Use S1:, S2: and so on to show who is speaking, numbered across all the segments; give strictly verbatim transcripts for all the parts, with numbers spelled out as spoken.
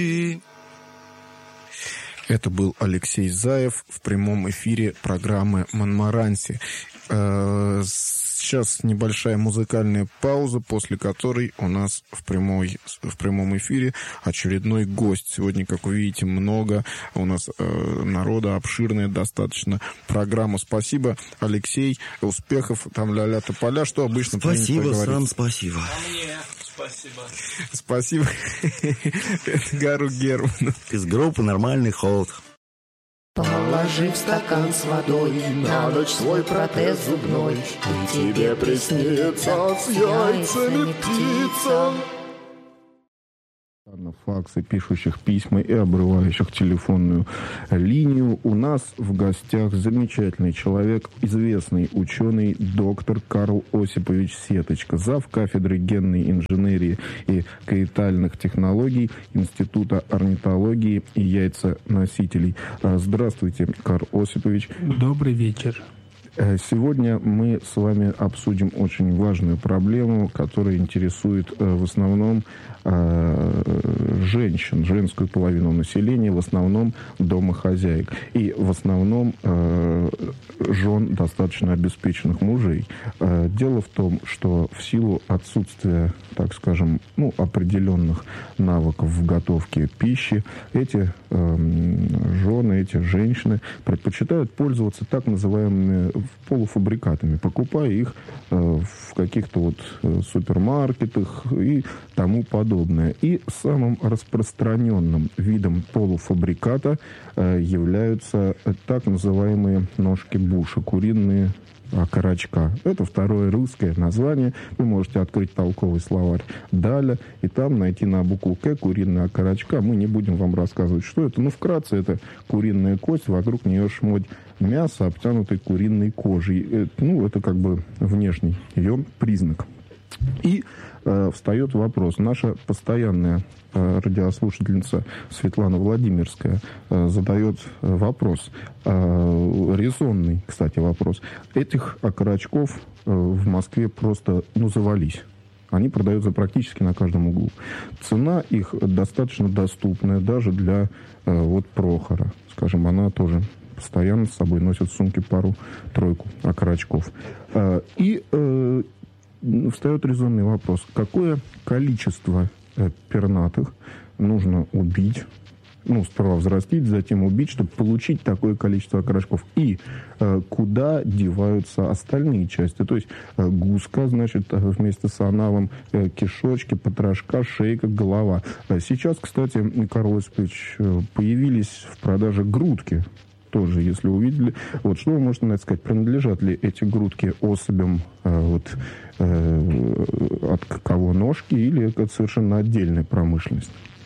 S1: Это был Алексей Заев в прямом эфире программы «Монмаранси». Сейчас небольшая музыкальная пауза, после которой у нас в, прямой, в прямом эфире очередной гость. Сегодня, как вы видите, много у нас э, народа, обширная достаточно программа. Спасибо, Алексей, успехов, там ля-ля тополя, что обычно
S2: спасибо,
S1: принято говорить.
S2: Сам спасибо.
S3: А мне спасибо.
S1: Спасибо Эдгару Герману.
S2: Из группы «Нормальный ход».
S4: Положи в стакан с водой на ночь свой протез зубной, и тебе приснится с яйцами птица.
S1: Факсы, пишущих письма и обрывающих телефонную линию. У нас в гостях замечательный человек, известный ученый доктор Карл Осипович Сеточка, зав. Кафедры генной инженерии и каэтальных технологий Института орнитологии и яйценосителей. Здравствуйте, Карл Осипович.
S5: Добрый вечер.
S1: Сегодня мы с вами обсудим очень важную проблему, которая интересует в основном женщин, женскую половину населения, в основном домохозяек и в основном жен достаточно обеспеченных мужей. Дело в том, что в силу отсутствия, так скажем, ну, определенных навыков в готовке пищи, эти жены, эти женщины предпочитают пользоваться так называемыми полуфабрикатами, покупая их в каких-то вот супермаркетах и тому подобное. И самым распространенным видом полуфабриката являются так называемые ножки буша, куриные окорочка. Это второе русское название. Вы можете открыть толковый словарь Даля и там найти на букву К куриная окорочка. Мы не будем вам рассказывать, что это. Но вкратце это куриная кость, вокруг нее шмоть мяса, обтянутой куриной кожей. Ну, это как бы внешний ее признак. И э, встает вопрос. Наша постоянная э, радиослушательница Светлана Владимирская э, задает вопрос. Э, резонный, кстати, вопрос. Этих окорочков э, в Москве просто, ну, завались. Они продаются практически на каждом углу. Цена их достаточно доступная даже для э, вот Прохора. Скажем, она тоже постоянно с собой носит в сумке пару-тройку окорочков. Э, и э, встает резонный вопрос. Какое количество э, пернатых нужно убить, ну, сперва взрастить, затем убить, чтобы получить такое количество окорочков? И э, куда деваются остальные части? То есть э, гуска, значит, вместе с аналом, э, кишочки, потрошка, шейка, голова. А сейчас, кстати, Карл Осипович, э, появились в продаже грудки. Тоже, если увидели. Вот что вы можете на это сказать? Принадлежат ли эти грудки особям э, вот, э, от кого ножки, или это совершенно отдельная промышленность?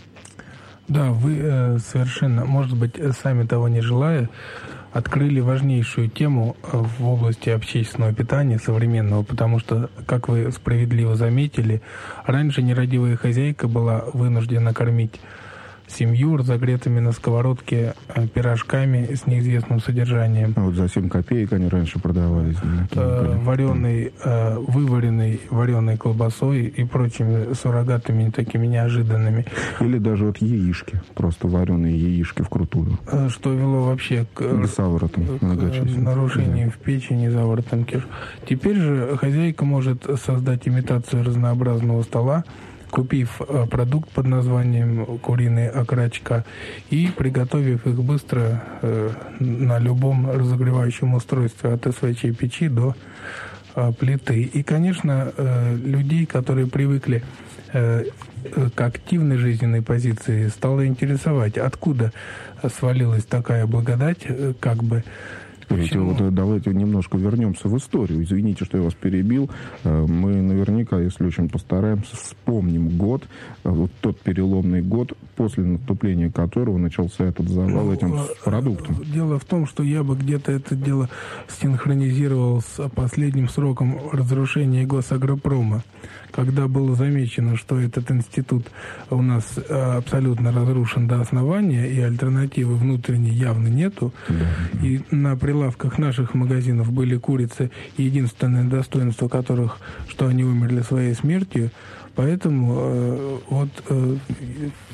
S5: Да, вы э, совершенно, может быть, сами того не желая, открыли важнейшую тему в области общественного питания современного, потому что, как вы справедливо заметили, раньше нерадивая хозяйка была вынуждена кормить семью разогретыми на сковородке пирожками с неизвестным содержанием.
S1: А вот за семь копеек они раньше продавались.
S5: Э, вареной, э, вываренной вареной колбасой и прочими суррогатами такими неожиданными.
S1: Или даже вот яишки, просто вареные яишки вкрутую.
S5: Что вело вообще к,
S1: к заворотам,
S5: к нарушениям да. в печени, заворотам киш. Теперь же хозяйка может создать имитацию разнообразного стола, купив продукт под названием куриные окорочка и приготовив их быстро э, на любом разогревающем устройстве от СВЧ печи до э, плиты. И, конечно, э, людей, которые привыкли э, к активной жизненной позиции, стало интересовать, откуда свалилась такая благодать, э, как бы.
S1: Видите, вот давайте немножко вернемся в историю. Извините, что я вас перебил. Мы наверняка, если очень постараемся, вспомним год, вот тот переломный год, после наступления которого начался этот завал этим ну, продуктом.
S5: Дело в том, что я бы где-то это дело синхронизировал с последним сроком разрушения госагропрома, когда было замечено, что этот институт у нас абсолютно разрушен до основания, и альтернативы внутренней явно нету. Да. И на прилавках наших магазинов были курицы, единственное достоинство которых, что они умерли своей смертью. Поэтому э, вот э,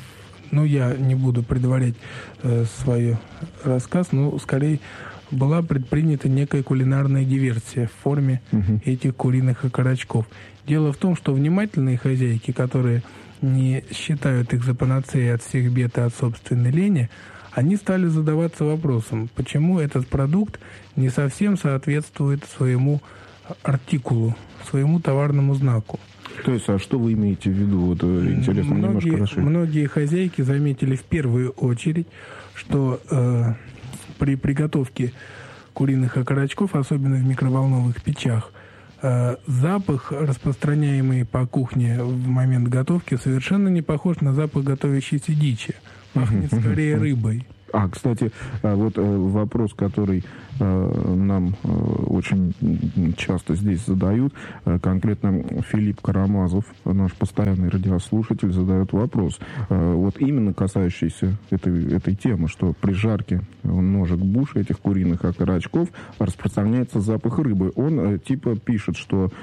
S5: ну, я не буду предварять э, свой рассказ, но скорее была предпринята некая кулинарная диверсия в форме угу. этих куриных окорочков. Дело в том, что внимательные хозяйки, которые не считают их за панацеей от всех бед и от собственной лени, они стали задаваться вопросом, почему этот продукт не совсем соответствует своему артикулу, своему товарному знаку.
S1: То есть, а что вы имеете в виду? Вот, интересно,
S5: многие,
S1: немножко расширить.
S5: Многие хозяйки заметили в первую очередь, что э, при приготовке куриных окорочков, особенно в микроволновых печах, э, запах, распространяемый по кухне в момент готовки, совершенно не похож на запах готовящейся дичи. Пахнет скорее рыбой.
S1: А, кстати, вот вопрос, который нам очень часто здесь задают, конкретно Филипп Карамазов, наш постоянный радиослушатель, задает вопрос, вот именно касающийся этой, этой темы, что при жарке ножек буш этих куриных окорочков распространяется запах рыбы. Он типа пишет, что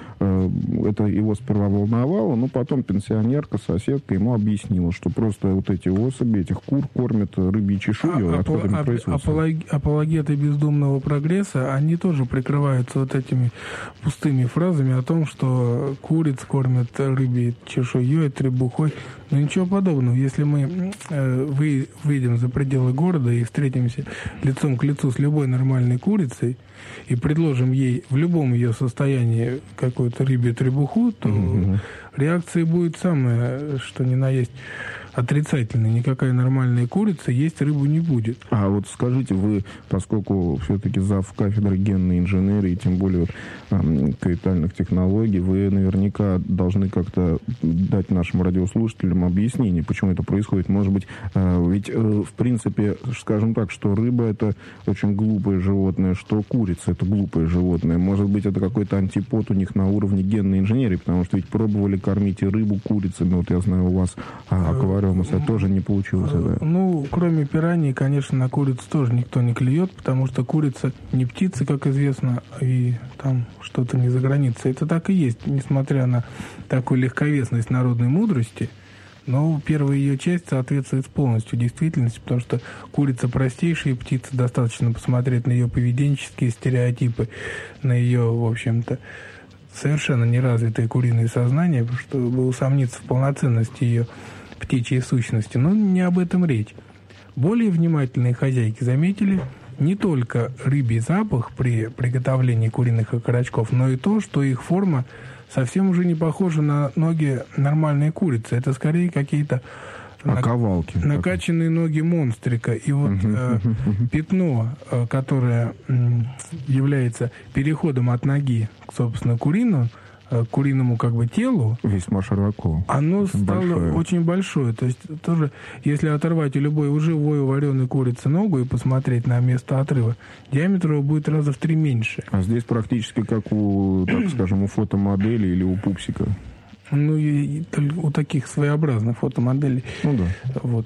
S1: это его сперва волновало, но потом пенсионерка, соседка ему объяснила, что просто вот эти особи, этих кур кормят рыбьей чешуей.
S5: А, апо- апологи- апологеты бездумного прогресса, они тоже прикрываются вот этими пустыми фразами о том, что куриц кормят рыбьей чешуей, требухой. Но ничего подобного. Если мы э, вы, выйдем за пределы города и встретимся лицом к лицу с любой нормальной курицей и предложим ей в любом ее состоянии какую-то рыбью требуху, то mm-hmm. реакция будет самая, что ни на есть, отрицательной. Никакая нормальная курица есть рыбу не будет.
S1: А вот скажите, вы, поскольку все-таки зав. Кафедры генной инженерии, тем более вот, э, каитальных технологий, вы наверняка должны как-то дать нашим радиослушателям объяснение, почему это происходит. Может быть, э, ведь, э, в принципе, скажем так, что рыба — это очень глупое животное, что курица — это глупое животное. Может быть, это какой-то антипод у них на уровне генной инженерии, потому что ведь пробовали кормить и рыбу курицами. Вот я знаю, у вас а, аквариум это тоже не получилось. Да?
S5: Ну, кроме пираний, конечно, на курицу тоже никто не клюет, потому что курица не птица, как известно, и там что-то не за границей. Это так и есть, несмотря на такую легковесность народной мудрости. Но первая ее часть соответствует полностью действительности, потому что курица простейшая птица, достаточно посмотреть на ее поведенческие стереотипы, на ее, в общем-то, совершенно неразвитое куриное сознание, чтобы усомниться в полноценности ее птичьей сущности. Но не об этом речь. Более внимательные хозяйки заметили не только рыбий запах при приготовлении куриных окорочков, но и то, что их форма совсем уже не похожа на ноги нормальной курицы. Это скорее какие-то
S1: Оковалки.
S5: накачанные ноги монстрика. И вот э, пятно, э, которое э, является переходом от ноги к, собственно, курину, к куриному как бы телу,
S1: весьма широко.
S5: Оно
S1: очень
S5: стало
S1: большое.
S5: очень большое. То есть тоже, если оторвать у любой у живой, у вареной курицы ногу и посмотреть на место отрыва, диаметр его будет раза в три меньше.
S1: А здесь практически как у, так скажем, у фотомодели или у пупсика.
S5: Ну, и, и у таких своеобразных фотомоделей.
S1: Ну да.
S5: Вот.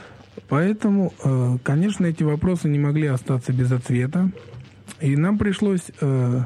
S5: Поэтому, э, конечно, эти вопросы не могли остаться без ответа. И нам пришлось... Э,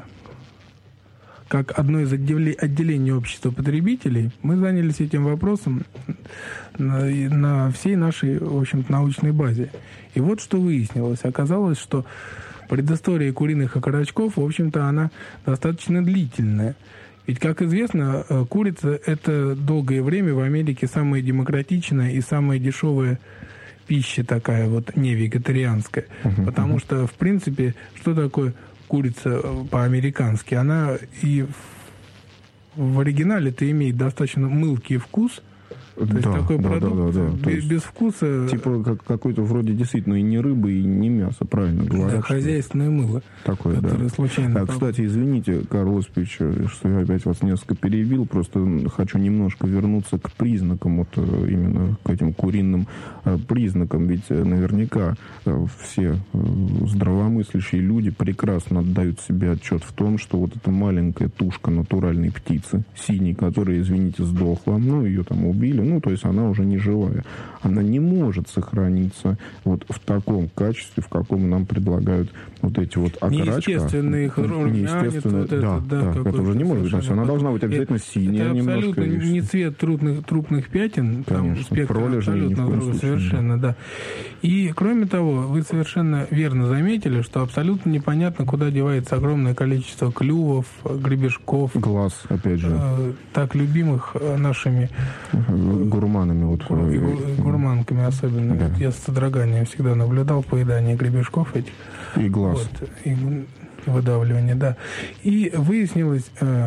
S5: как одно из отделений общества потребителей, мы занялись этим вопросом на, на всей нашей, в общем-то, научной базе. И вот что выяснилось. Оказалось, что предыстория куриных окорочков, в общем-то, она достаточно длительная. Ведь, как известно, курица – это долгое время в Америке самая демократичная и самая дешевая пища такая вот, не вегетарианская. Uh-huh, Потому uh-huh. что, в принципе, что такое курица по-американски? Она и в, в оригинале-то имеет достаточно мылкий вкус. То
S1: да,
S5: есть такой
S1: да,
S5: продукт
S1: да, да, да.
S5: без, без вкуса.
S1: Типа как, какой-то вроде действительно и не рыбы, и не мясо, правильно говорят.
S5: Да, хозяйственное мыло.
S1: Такое,
S5: которое
S1: да.
S5: Случайно
S1: а, кстати, извините, Карл Осипович, что я опять вас несколько перебил, просто хочу немножко вернуться к признакам, вот именно к этим куриным признакам, ведь наверняка все здравомыслящие люди прекрасно отдают себе отчет в том, что вот эта маленькая тушка натуральной птицы, синей, которая, извините, сдохла, ну, ее там убили, выкинули, ну, то есть она уже не живая. Она не может сохраниться вот в таком качестве, в каком нам предлагают вот эти вот окорачка.
S5: Неестественные хромянец, вот это,
S1: да,
S5: да,
S1: да, это уже не может быть. То есть она должна быть обязательно
S5: это,
S1: синяя
S5: это
S1: немножко.
S5: абсолютно не цвет трупных, трупных пятен, там спектр абсолютно другой, совершенно, да. И, кроме того, вы совершенно верно заметили, что абсолютно непонятно, куда девается огромное количество клювов, гребешков.
S1: Глаз, опять же.
S5: Э, так любимых нашими
S1: гурманами. Вот.
S5: И гурманками особенно. Да. Я с содроганием всегда наблюдал поедание гребешков этих.
S1: И глаз.
S5: Вот, и выдавливание, да. И выяснилось э,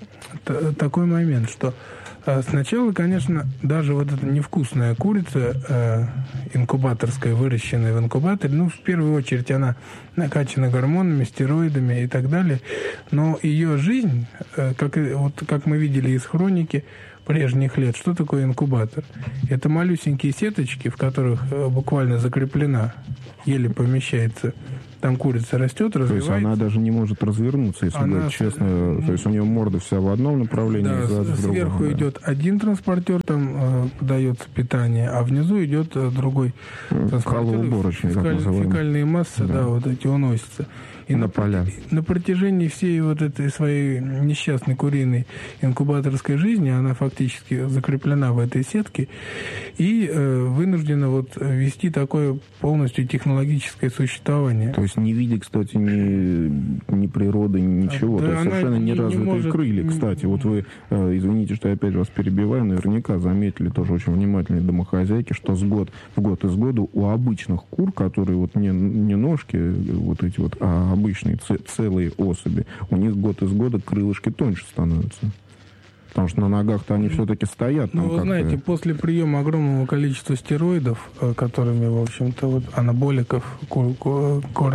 S5: т- такой момент, что э, сначала, конечно, даже вот эта невкусная курица, э, инкубаторская, выращенная в инкубаторе, ну, в первую очередь она накачана гормонами, стероидами и так далее, но ее жизнь, э, как, вот, как мы видели из хроники прежних лет, что такое инкубатор? Это малюсенькие сеточки, в которых э, буквально закреплена, еле помещается. Там курица растет, развивается.
S1: То есть она даже не может развернуться, если она... говорить честно. То есть у нее морда вся в одном направлении,
S5: да,
S1: зад в другом.
S5: Сверху да. идет один транспортер, там э, подается питание, а внизу идет э, другой транспортер.
S1: Халоуборочный, так называемый.
S5: Фекальные массы, да. да, вот эти уносятся. И на, на поля. На протяжении всей вот этой своей несчастной куриной инкубаторской жизни она фактически закреплена в этой сетке и э, вынуждена вот вести такое полностью технологическое существование.
S1: То есть не видя, кстати, ни, ни природы, ничего.
S5: Да,
S1: То есть совершенно не, не развитые может... крылья. Кстати, вот вы, э, извините, что я опять вас перебиваю, наверняка заметили тоже очень внимательные домохозяйки, что с год в год из года у обычных кур, которые вот не, не ножки, вот эти вот, а обычные целые особи, у них год из года крылышки тоньше становятся. Потому что на ногах-то они все-таки стоят.
S5: Ну, вы знаете, после приема огромного количества стероидов, которыми, в общем-то, вот анаболиков кор, кор, кор,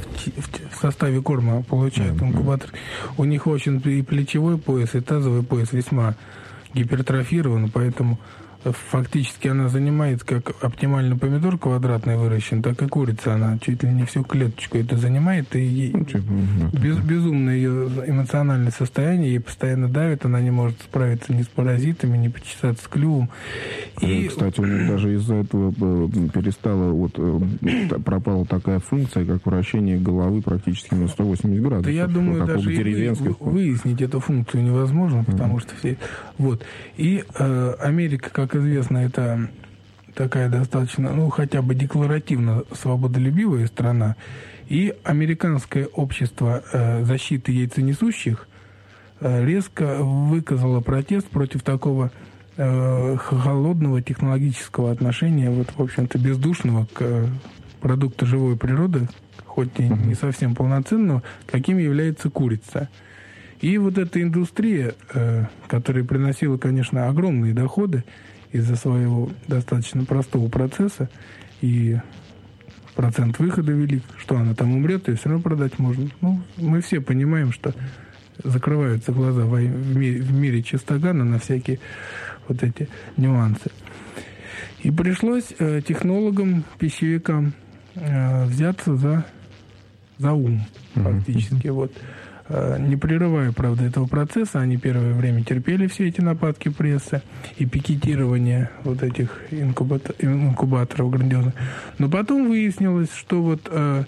S5: в, в составе корма получают mm-hmm. инкубатор, у них очень и плечевой пояс, и тазовый пояс весьма гипертрофирован, поэтому фактически она занимает как оптимальный помидор квадратный выращен, так и курица. Она чуть ли не всю клеточку это занимает. И ей без, безумное ее эмоциональное состояние. Ей постоянно давит. Она не может справиться ни с паразитами, ни почесаться с клювом.
S1: И, кстати, у них даже из-за этого перестала, вот, пропала такая функция, как вращение головы практически на сто восемьдесят градусов.
S5: Да я думаю, даже и вы, выяснить эту функцию невозможно, потому mm-hmm. что все... Вот. И э, Америка, как Как известно, это такая достаточно, ну, хотя бы декларативно свободолюбивая страна. И Американское общество э, защиты яйценесущих э, резко выказало протест против такого э, холодного технологического отношения, вот, в общем-то, бездушного к э, продукту живой природы, хоть и не совсем полноценного, каким является курица. И вот эта индустрия, э, которая приносила, конечно, огромные доходы, из-за своего достаточно простого процесса, и процент выхода велик, что она там умрет, и все равно продать можно. Ну, мы все понимаем, что закрываются глаза в мире, в мире чистогана на всякие вот эти нюансы. И пришлось э, технологам, пищевикам э, взяться за, за ум, фактически. Mm-hmm. Вот. Не прерывая, правда, этого процесса, они первое время терпели все эти нападки прессы и пикетирование вот этих инкубатор, инкубаторов грандиозных. Но потом выяснилось, что вот э,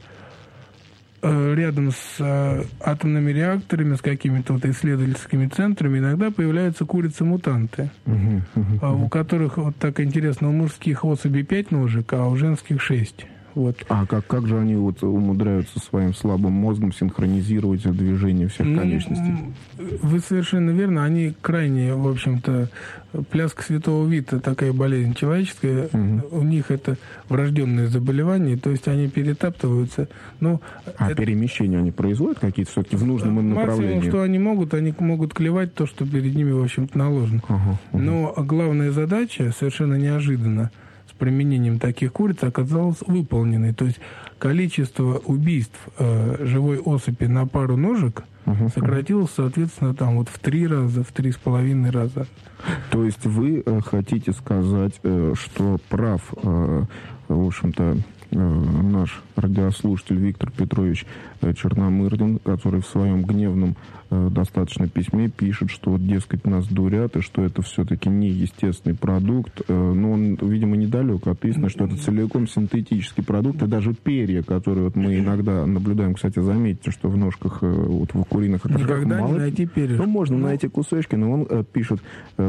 S5: э, рядом с э, атомными реакторами, с какими-то вот исследовательскими центрами иногда появляются курицы-мутанты, uh-huh, uh-huh, uh-huh. у которых, вот так интересно, у мужских особей пять ножек, а у женских шесть. Вот.
S1: А как, как же они вот умудряются своим слабым мозгом синхронизировать движение всех ну, конечностей?
S5: Вы совершенно верно. Они крайне, в общем-то, пляска святого Вита, такая болезнь человеческая, угу. у них это врожденное заболевание, то есть они перетаптываются. Но
S1: а
S5: это...
S1: перемещения они производят какие-то все-таки в нужном им направлении?
S5: Максимум, что они могут, они могут клевать то, что перед ними, в общем-то, наложено. Угу, угу. Но главная задача, совершенно неожиданно, применением таких куриц оказалось выполненной. То есть количество убийств э, живой особи на пару ножек uh-huh. сократилось, соответственно, там вот в три раза, в три с половиной раза.
S1: То есть вы э, хотите сказать, э, что прав, э, в общем-то, наш радиослушатель Виктор Петрович Черномырдин, который в своем гневном достаточно письме пишет, что, вот, дескать, нас дурят, и что это все-таки не естественный продукт. Но он, видимо, недалек от истины, что это целиком синтетический продукт, и даже перья, которые вот мы иногда наблюдаем, кстати, заметьте, что в ножках вот в куриных окорочках
S5: никогда
S1: мало...
S5: не найти перья.
S1: Ну, можно но... найти кусочки, но он пишет,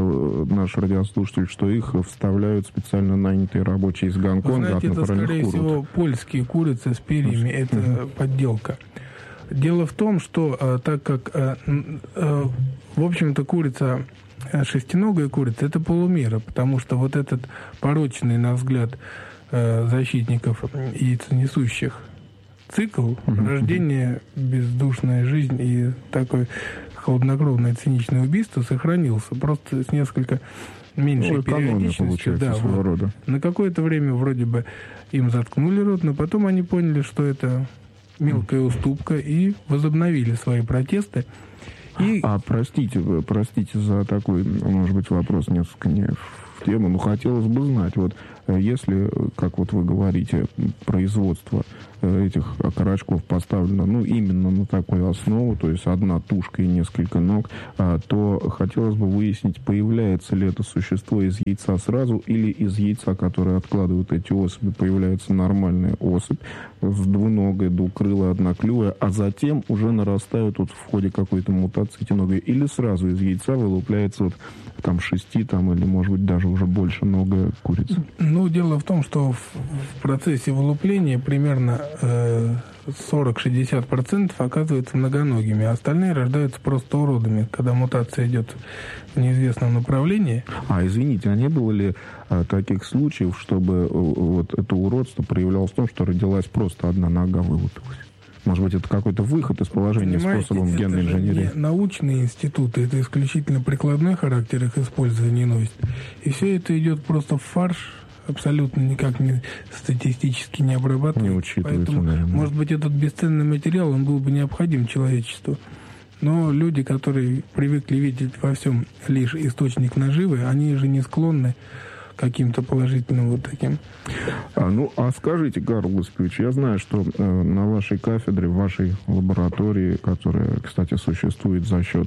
S1: наш радиослушатель, что их вставляют специально нанятые рабочие из Гонконга.
S5: Знаете,
S1: от
S5: это, скорее
S1: куриц.
S5: всего, польские курицы с перьями, это uh-huh. подделка. Дело в том, что а, так как, а, а, в общем-то, курица, шестиногая курица, это полумера, потому что вот этот порочный, на взгляд а, защитников яйценесущих цикл, uh-huh. рождение, бездушная жизнь и такое хладнокровное циничное убийство сохранился, просто с несколько меньшей ну, периодичностью. Да, вот. Рода. На какое-то время вроде бы им заткнули рот, но потом они поняли, что это мелкая уступка, и возобновили свои протесты. И...
S1: А простите, простите за такой, может быть, вопрос несколько не в тему, но хотелось бы знать, вот если, как вот вы говорите, производство этих окорочков поставлено, ну, именно на такую основу, то есть одна тушка и несколько ног, то хотелось бы выяснить, появляется ли это существо из яйца сразу или из яйца, которое откладывают эти особи, появляется нормальная особь с двуногой, двукрылой, одноклювая, а затем уже нарастают вот в ходе какой-то мутации эти ноги, или сразу из яйца вылупляется вот там шести, там, или, может быть, даже уже больше ногая курица.
S5: Ну, дело в том, что в, в процессе вылупления примерно э, сорок-шестьдесят процентов оказываются многоногими, а остальные рождаются просто уродами, когда мутация идет в неизвестном направлении.
S1: А, извините, а не было ли а, таких случаев, чтобы вот это уродство проявлялось в том, что родилась просто одна нога вылупилась? Может быть, это какой-то выход из положения
S5: Понимаете,
S1: способом генной инженерии?
S5: Это не научные институты, это исключительно прикладной характер их использования носит. И все это идет просто в фарш, абсолютно никак не статистически не обрабатывается.
S1: Не учитывается,
S5: поэтому,
S1: наверное.
S5: Может быть, этот бесценный материал, он был бы необходим человечеству. Но люди, которые привыкли видеть во всем лишь источник наживы, они же не склонны каким-то положительным вот таким.
S1: А, ну, а скажите, Карл Испович, я знаю, что э, на вашей кафедре, в вашей лаборатории, которая, кстати, существует за счет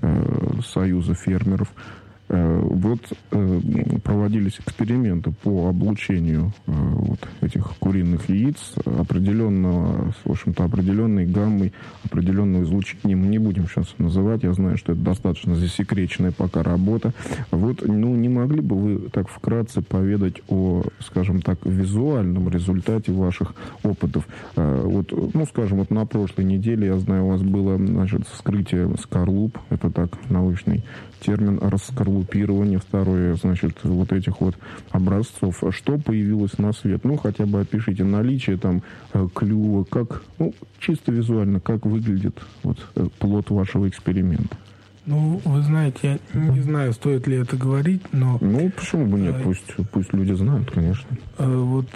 S1: э, Союза фермеров, э, вот э, проводились эксперименты по облучению э, вот этих куриных яиц определенного, в общем-то, определенной гаммой, определенного излучения. Мы не будем сейчас называть, я знаю, что это достаточно засекреченная пока работа. Вот, ну, не могли бы вы так вкратце поведать о, скажем так, визуальном результате ваших опытов? Вот, ну, скажем, вот на прошлой неделе, я знаю, у вас было, значит, вскрытие скорлуп, это так, научный термин, раскорлупирование, второе, значит, вот этих вот образцов. Что появилось на свет? Ну, хотя бы опишите наличие там клюва, как, ну, чисто визуально, как выглядит вот плод вашего эксперимента.
S5: Ну, вы знаете, я не знаю, стоит ли это говорить, но...
S1: Ну, почему бы нет? Пусть, пусть люди знают, конечно.
S5: Вот,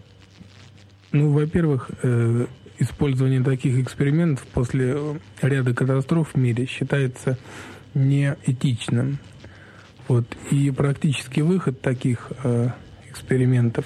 S5: ну, во-первых, использование таких экспериментов после ряда катастроф в мире считается неэтичным. Вот, и практический выход таких экспериментов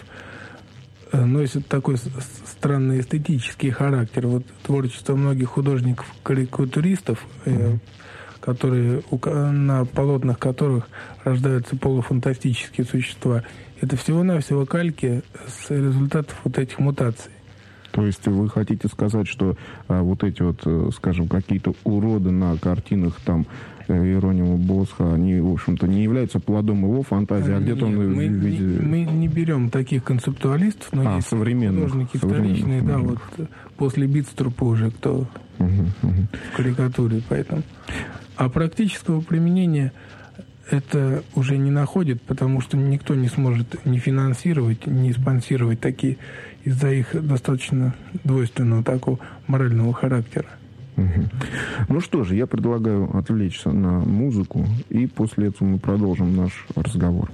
S5: носит такой странный эстетический характер. Вот творчество многих художников-карикатуристов, mm-hmm. которые, на полотнах которых рождаются полуфантастические существа, это всего-навсего кальки с результатов вот этих мутаций.
S1: То есть вы хотите сказать, что а, вот эти вот, скажем, какие-то уроды на картинах там Иеронима Босха, они, в общем-то, не являются плодом его фантазии, а, а где-то он...
S5: Мы, виде... мы не берем таких концептуалистов, но а, есть художники вторичные, да, вот после Битструпа уже кто угу, угу. в карикатуре, поэтому... А практического применения это уже не находит, потому что никто не сможет ни финансировать, ни спонсировать такие из-за их достаточно двойственного такого морального характера.
S1: Угу. Ну что же, я предлагаю отвлечься на музыку, и после этого мы продолжим наш разговор.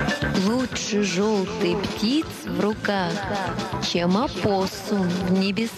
S4: Лучше желтый птиц в руках, чем опоссум в небесах.